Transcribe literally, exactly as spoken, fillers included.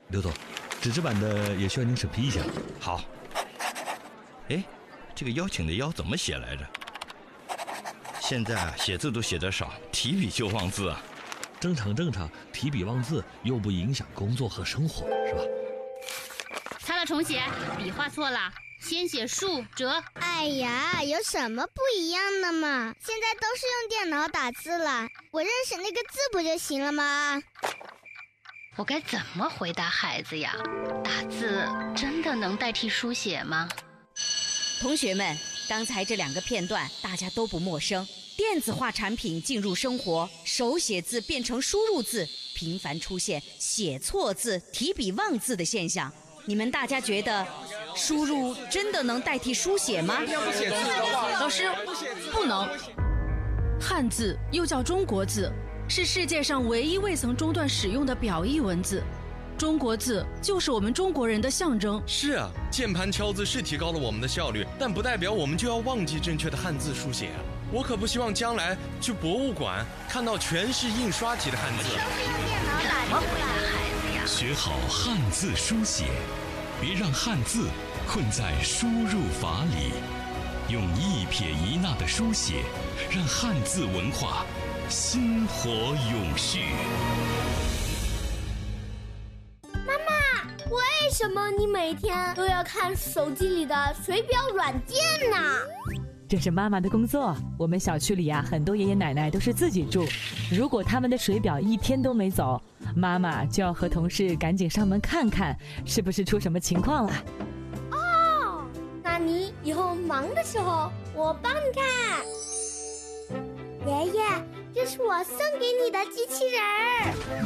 刘总，纸质版的也需要您审批一下。 好。哎，这个邀请的邀怎么写来着？现在啊，写字都写得少，提笔就忘字啊。 正常正常，提笔忘字又不影响工作和生活，是吧？ 擦了重写，笔画错了，先写竖折。 哎呀，有什么不一样的嘛？现在都是用电脑打字了，我认识那个字不就行了吗？ 我该怎么回答孩子呀？打字真的能代替书写吗？ 同学们，刚才这两个片段大家都不陌生。电子化产品进入生活，手写字变成输入字，频繁出现写错字、提笔忘字的现象。你们大家觉得输入真的能代替书写吗？ 老师，不能。汉字又叫中国字，是世界上唯一未曾中断使用的表意文字。中国字就是我们中国人的象征。 是啊，键盘敲字是提高了我们的效率，但不代表我们就要忘记正确的汉字书写啊！我可不希望将来去博物馆看到全是印刷体的汉字。 怎么回答孩子呀？ 学好汉字书写，别让汉字困在输入法里，用一撇一捺的书写，让汉字文化薪火永续。 为什么你每天都要看手机里的水表软件呢？ 这是妈妈的工作。我们小区里啊，很多爷爷奶奶都是自己住，如果他们的水表一天都没走，妈妈就要和同事赶紧上门看看，是不是出什么情况了。 哦，那你以后忙的时候，我帮你看。爷爷，这是我送给你的机器人儿。